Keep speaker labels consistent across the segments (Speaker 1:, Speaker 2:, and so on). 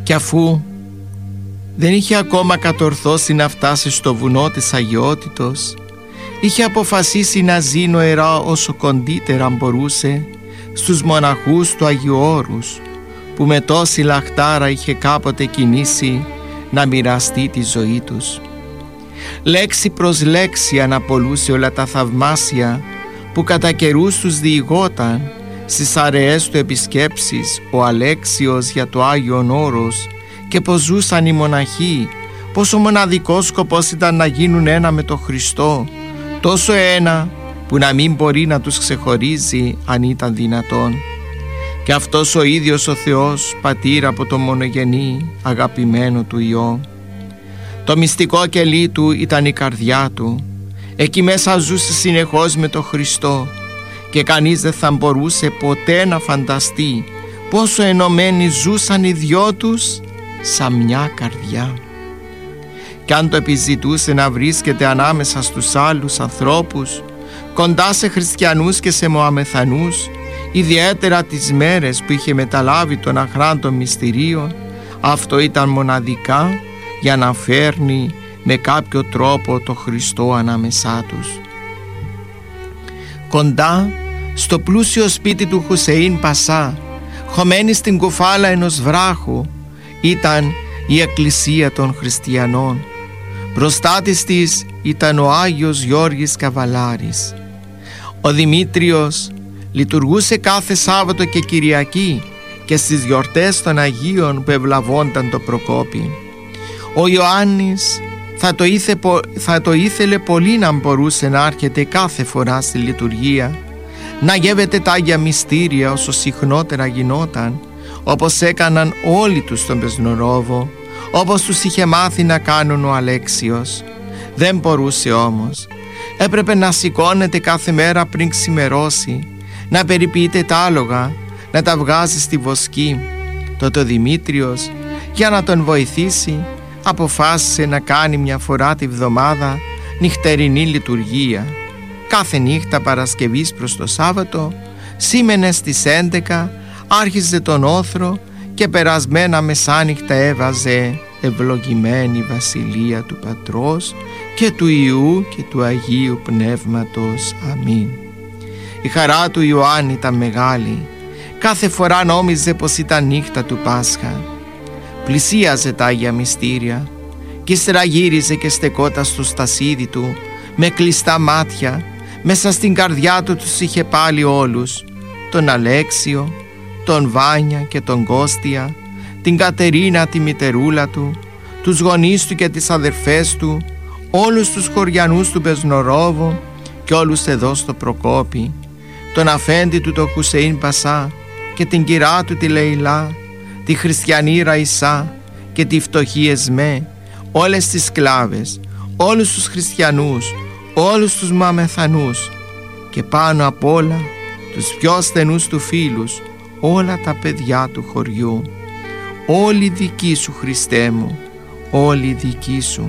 Speaker 1: Και αφού δεν είχε ακόμα κατορθώσει να φτάσει στο βουνό της αγιότητος, είχε αποφασίσει να ζει νοερά όσο κοντύτερα μπορούσε στους μοναχούς του Αγίου Όρους, που με τόση λαχτάρα είχε κάποτε κινήσει να μοιραστεί τη ζωή τους. Λέξη προς λέξη αναπολούσε όλα τα θαυμάσια που κατά καιρούς τους διηγόταν στις αραιές του επισκέψεις ο Αλέξιος για το Άγιον Όρος, και πως ζούσαν οι μοναχοί, πως ο μοναδικός σκοπός ήταν να γίνουν ένα με τον Χριστό, τόσο ένα που να μην μπορεί να τους ξεχωρίζει αν ήταν δυνατόν. Και αυτός ο ίδιος ο Θεός πατήρ από το μονογενή αγαπημένο του Υιό. Το μυστικό κελί του ήταν η καρδιά του. Εκεί μέσα ζούσε συνεχώς με τον Χριστό, και κανείς δεν θα μπορούσε ποτέ να φανταστεί πόσο ενωμένοι ζούσαν οι δυο τους σαν μια καρδιά. Κι αν το επιζητούσε να βρίσκεται ανάμεσα στους άλλους ανθρώπους, κοντά σε χριστιανούς και σε Μωαμεθανούς, ιδιαίτερα τις μέρες που είχε μεταλάβει τον αχράντο μυστηρίων, αυτό ήταν μοναδικά για να φέρνει με κάποιο τρόπο το Χριστό ανάμεσά τους. Κοντά στο πλούσιο σπίτι του Χουσεΐν Πασά, χωμένη στην κουφάλα ενός βράχου, ήταν η εκκλησία των χριστιανών. Μπροστά της ήταν ο Άγιος Γιώργης Καβαλάρης. Ο Δημήτριος λειτουργούσε κάθε Σάββατο και Κυριακή και στις γιορτές των Αγίων που ευλαβώνταν το Προκόπη. Ο Ιωάννης θα το ήθελε πολύ να μπορούσε να έρχεται κάθε φορά στη λειτουργία, να γεύεται τα Άγια Μυστήρια όσο συχνότερα γινόταν, όπως έκαναν όλοι τους στον Πεσνορόβο, όπως τους είχε μάθει να κάνουν ο Αλέξιος. Δεν μπορούσε όμως. Έπρεπε να σηκώνεται κάθε μέρα πριν ξημερώσει, να περιποιείται τα άλογα, να τα βγάζει στη βοσκή. Τότε ο Δημήτριος, για να τον βοηθήσει, αποφάσισε να κάνει μια φορά τη βδομάδα νυχτερινή λειτουργία. Κάθε νύχτα Παρασκευής προς το Σάββατο, σήμαινε στις 11, άρχιζε τον όθρο και περασμένα μεσάνυχτα έβαζε «Ευλογημένη Βασιλεία του Πατρός και του Υιού και του Αγίου Πνεύματος. Αμήν». Η χαρά του Ιωάννη ήταν μεγάλη. Κάθε φορά νόμιζε πως ήταν νύχτα του Πάσχα. Πλησίαζε τα Άγια Μυστήρια και ύστερα γύριζε και στεκόταν στο στασίδι του με κλειστά μάτια. Μέσα στην καρδιά του τους είχε πάλι όλους, τον Αλέξιο, τον Βάνια και τον Κώστια, την Κατερίνα τη μητερούλα του, τους γονείς του και τις αδερφές του, όλους τους χωριανούς του Πεσνορόβο και όλους εδώ στο Προκόπη, τον αφέντη του το Χουσεΐν Πασά και την κυρά του τη Λεϊλά, τη χριστιανή Ραϊσά και τη φτωχή Εσμέ, όλες τις σκλάβες, όλους τους χριστιανούς, όλους τους Μαμεθανούς και πάνω απ' όλα τους πιο στενούς του φίλους, όλα τα παιδιά του χωριού. Όλοι δικοί σου, Χριστέ μου, όλοι δικοί σου.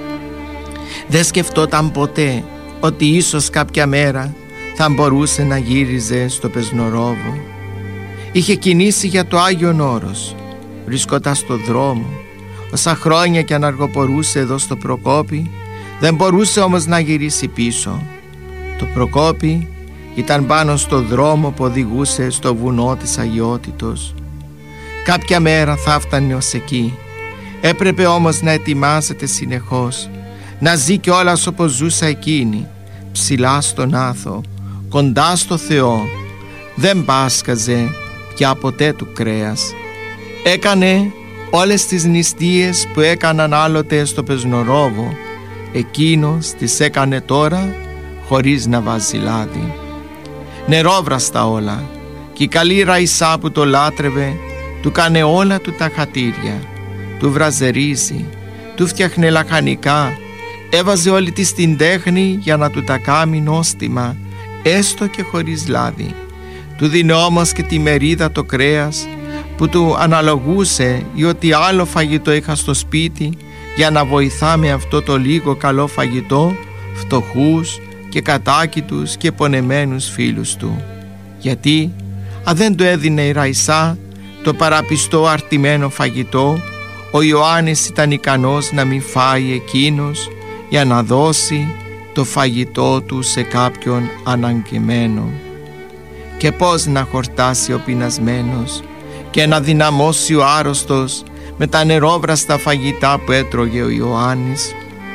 Speaker 1: Δεν σκεφτόταν ποτέ ότι ίσως κάποια μέρα θα μπορούσε να γύριζε στο Πεσνορόβο. Είχε κινήσει για το Άγιον Όρος, βρισκόταν στο δρόμο. Όσα χρόνια και αν αργοπορούσε εδώ στο Προκόπη, δεν μπορούσε όμως να γυρίσει πίσω. Το Προκόπη ήταν πάνω στο δρόμο που οδηγούσε στο βουνό της αγιότητος. Κάποια μέρα θα φτάνει ως εκεί. Έπρεπε όμως να ετοιμάζεται συνεχώς, να ζει κιόλας όπως ζούσα εκείνη, ψηλά στον άθο, κοντά στο Θεό. Δεν πάσκαζε πια ποτέ του κρέας. Έκανε όλες τις νηστείες που έκαναν άλλοτε στο Πεσνορόβο. Εκείνος τις έκανε τώρα χωρίς να βάζει λάδι. Νερόβραστα όλα, και η καλή Ραϊσά που το λάτρευε του κάνε όλα του τα χατήρια, του βραζερίζει, του φτιάχνε λαχανικά, έβαζε όλη της την τέχνη για να του τα κάνει νόστιμα, έστω και χωρίς λάδι. Του δίνε όμως και τη μερίδα το κρέας που του αναλογούσε ή ότι άλλο φαγητό είχα στο σπίτι, για να βοηθά με αυτό το λίγο καλό φαγητό φτωχούς και κατάκητους και πονεμένους φίλους του. Γιατί αν δεν του έδινε η Ραϊσά, το παραπιστό αρτημένο φαγητό, ο Ιωάννης ήταν ικανός να μην φάει εκείνος για να δώσει το φαγητό του σε κάποιον αναγκεμένο. Και πώς να χορτάσει ο πεινασμένος και να δυναμώσει ο άρρωστος με τα νερόβραστα φαγητά που έτρωγε ο Ιωάννης.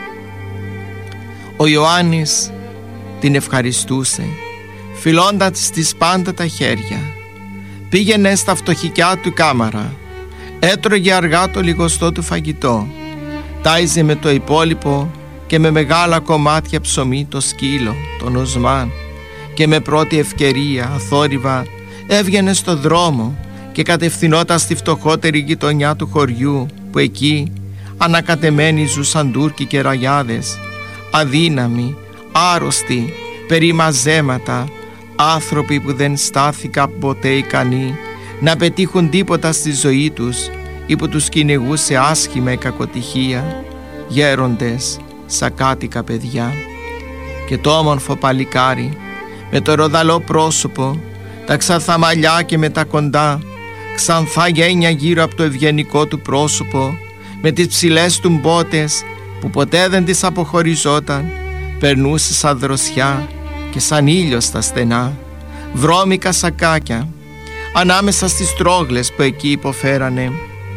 Speaker 1: Ο Ιωάννης την ευχαριστούσε, φιλώντας της πάντα τα χέρια. Πήγαινε στα φτωχικιά του κάμαρα, έτρωγε αργά το λιγοστό του φαγητό, τάιζε με το υπόλοιπο και με μεγάλα κομμάτια ψωμί το σκύλο, τον οσμάν, και με πρώτη ευκαιρία αθόρυβα έβγαινε στο δρόμο και κατευθυνόταν στη φτωχότερη γειτονιά του χωριού, που εκεί ανακατεμένοι ζούσαν Τούρκοι και ραγιάδες, αδύναμοι, άρρωστοι, περί μαζέματα, άνθρωποι που δεν στάθηκαν ποτέ ικανοί να πετύχουν τίποτα στη ζωή τους ή που τους κυνηγούσε άσχημα η κακοτυχία, γέροντες, σακάτικα παιδιά. Και το όμορφο παλικάρι με το ροδαλό πρόσωπο, τα ξανθά μαλλιά και με τα κοντά ξανθά γένια γύρω από το ευγενικό του πρόσωπο, με τις ψηλές του μπότες που ποτέ δεν τις αποχωριζόταν, περνούσε σαν δροσιά και σαν ήλιος στα στενά, βρώμικα σακάκια, ανάμεσα στις τρόγλες που εκεί υποφέρανε,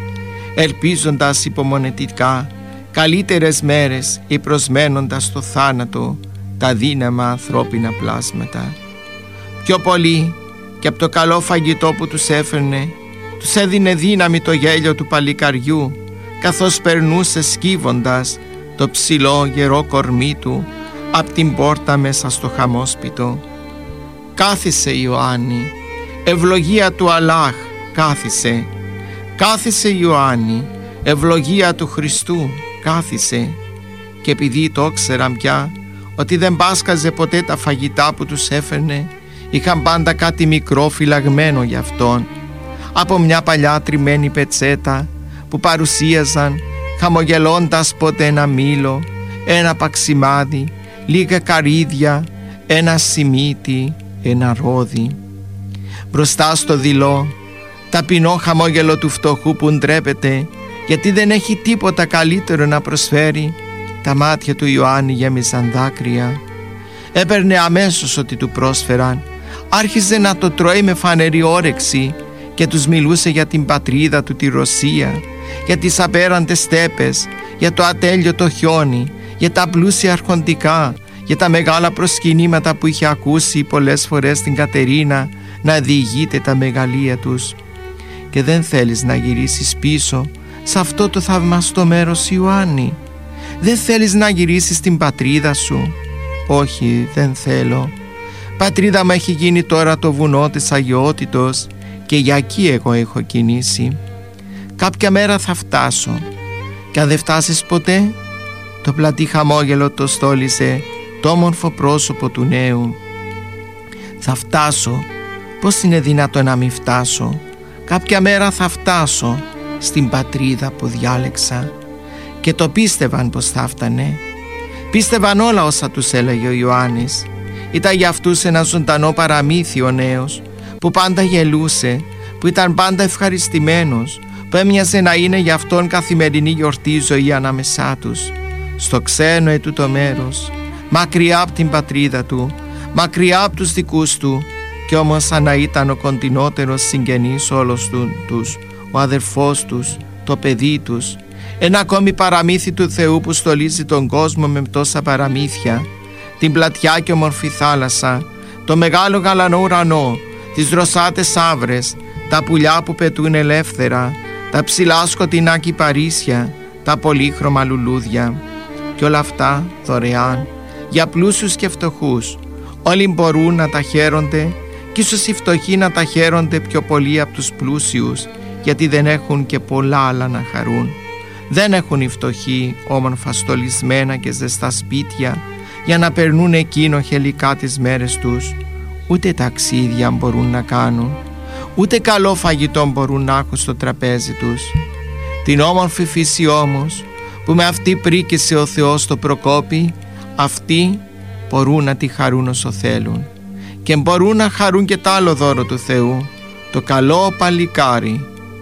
Speaker 1: ελπίζοντας υπομονετικά καλύτερες μέρες ή προσμένοντας στο θάνατο τα δύναμα ανθρώπινα πλάσματα. Πιο πολύ και από το καλό φαγητό που τους έφερνε, τους έδινε δύναμη το γέλιο του παλικαριού, καθώς περνούσε σκύβοντας το ψηλό γερό κορμί του απ' την πόρτα μέσα στο χαμόσπιτο. Κάθισε Ιωάννη, ευλογία του Αλλάχ, κάθισε. Κάθισε Ιωάννη, ευλογία του Χριστού, κάθισε. Και επειδή το ήξεραν πια ότι δεν πάσκαζε ποτέ τα φαγητά που τους έφερνε, είχαν πάντα κάτι μικρό φυλαγμένο για αυτόν, από μια παλιά τριμμένη πετσέτα που παρουσίαζαν χαμογελώντας ποτέ ένα μήλο, ένα παξιμάδι, λίγα καρύδια, ένα σιμίτι, ένα ρόδι. Μπροστά στο δειλό, ταπεινό χαμόγελο του φτωχού που ντρέπεται γιατί δεν έχει τίποτα καλύτερο να προσφέρει, τα μάτια του Ιωάννη γέμισαν δάκρυα. Έπαιρνε αμέσως ό,τι του πρόσφεραν, άρχιζε να το τρώει με φανερή όρεξη και τους μιλούσε για την πατρίδα του, τη Ρωσία, για τις απέραντες στέπες, για το ατέλειωτο χιόνι, για τα πλούσια αρχοντικά, για τα μεγάλα προσκυνήματα που είχε ακούσει πολλές φορές την Κατερίνα να διηγείται τα μεγαλεία τους. Και δεν θέλεις να γυρίσεις πίσω σε αυτό το θαυμαστό μέρος, Ιωάννη? Δεν θέλεις να γυρίσεις στην πατρίδα σου? Όχι, δεν θέλω. Πατρίδα μου έχει γίνει τώρα το βουνό της αγιότητος και για εκεί εγώ έχω κινήσει. Κάποια μέρα θα φτάσω. Και αν δεν φτάσεις ποτέ? Το πλατή χαμόγελο το στόλισε το όμορφο πρόσωπο του νέου. Θα φτάσω. Πώς είναι δυνατόν να μην φτάσω? Κάποια μέρα θα φτάσω στην πατρίδα που διάλεξα. Και το πίστευαν πως θα φτανε. Πίστευαν όλα όσα τους έλεγε ο Ιωάννης. Ήταν για αυτούς ένα ζωντανό παραμύθι ο νέος, που πάντα γελούσε, που ήταν πάντα ευχαριστημένος, που έμοιαζε να είναι για αυτόν καθημερινή γιορτή ζωή ανάμεσά τους, στο ξένο ετούτο μέρος, μακριά από την πατρίδα του, μακριά από τους δικούς του, κι όμως σαν να ήταν ο κοντινότερος συγγενής όλος τους, ο αδερφός τους, το παιδί τους. Ένα ακόμη παραμύθι του Θεού που στολίζει τον κόσμο με τόσα παραμύθια, την πλατιά και ομορφή θάλασσα, το μεγάλο γαλανό ουρανό, τις δροσάτες άβρες, τα πουλιά που πετούν ελεύθερα, τα ψηλά σκοτεινά κυπαρίσια, τα πολύχρωμα λουλούδια. Και όλα αυτά δωρεάν, για πλούσιους και φτωχούς. Όλοι μπορούν να τα χαίρονται και ίσως οι φτωχοί να τα χαίρονται πιο πολύ από τους πλούσιους, γιατί δεν έχουν και πολλά άλλα να χαρούν. Δεν έχουν οι φτωχοί όμορφα στολισμένα και ζεστά σπίτια για να περνούν εκείνο χελικά τις μέρες τους, ούτε ταξίδια μπορούν να κάνουν, ούτε καλό φαγητό μπορούν να έχουν στο τραπέζι τους. Την όμορφη φύση όμως, που με αυτή πρίκησε ο Θεός το Προκόπη, αυτοί μπορούν να τη χαρούν όσο θέλουν, και μπορούν να χαρούν και τ' άλλο δώρο του Θεού, το καλό παλικάρι,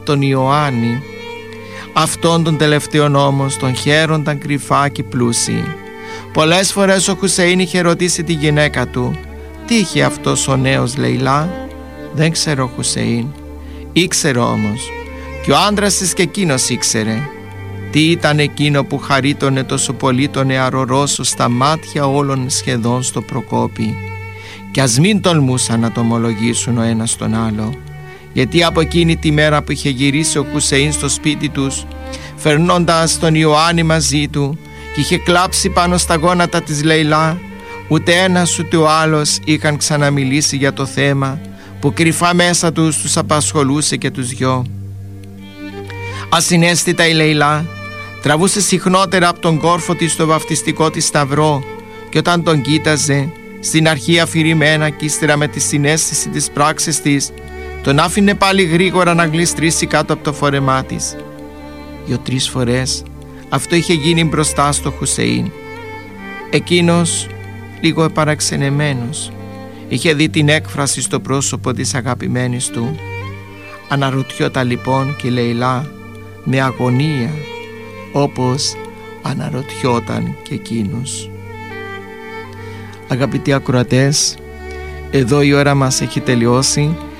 Speaker 1: τον Ιωάννη. Αυτόν τον τελευταίον όμως τον χαίρονταν κρυφά και πλούσιοι. Πολλές φορές ο Χουσέιν είχε ρωτήσει τη γυναίκα του: «Τι είχε αυτός ο νέος, Λεϊλά?» «Δεν ξέρω, Χουσέιν». Ήξερε όμως, και ο άντρας της και εκείνος ήξερε. Τι ήταν εκείνο που χαρίτωνε τόσο πολύ τον νεαρό Ρώσο στα μάτια όλων σχεδόν στο Προκόπη, κι ας μην τολμούσαν να το ομολογήσουν ο ένας τον άλλο, γιατί από εκείνη τη μέρα που είχε γυρίσει ο Χουσέιν στο σπίτι τους, φέρνοντας τον Ιωάννη μαζί του, και είχε κλάψει πάνω στα γόνατα της Λεϊλά, ούτε ένας ούτε ο άλλος είχαν ξαναμιλήσει για το θέμα που κρυφά μέσα τους απασχολούσε και τους δυο. Ασυναίσθητα η Λεϊλά τραβούσε συχνότερα από τον κόρφο της το βαφτιστικό της σταυρό, και όταν τον κοίταζε, στην αρχή αφηρημένα και ύστερα με τη συναίσθηση της πράξης της, τον άφηνε πάλι γρήγορα να γλιστρήσει κάτω από το φόρεμά της. 2-3 φορές αυτό είχε γίνει μπροστά στο Χουσέιν. Εκείνος, λίγο επαραξενεμένος, είχε δει την έκφραση στο πρόσωπο της αγαπημένης του. Αναρωτιόταν λοιπόν και η Λεϊλά με αγωνία, όπως αναρωτιόταν και εκείνος. Αγαπητοί ακροατές, εδώ η ώρα μας έχει τελειώσει.